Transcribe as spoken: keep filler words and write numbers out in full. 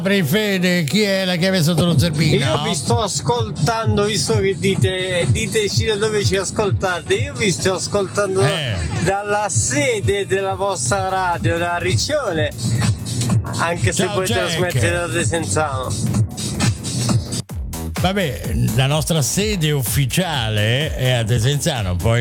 Apri, Fede, chi è la chiave sotto lo zerbino? Io vi sto ascoltando, visto che dite, diteci da dove ci ascoltate. Io vi sto ascoltando Eh. dalla sede della vostra radio, da Riccione, anche se Ciao, voi Jack. trasmettete da Desenzano. Vabbè, la nostra sede ufficiale è a Desenzano, poi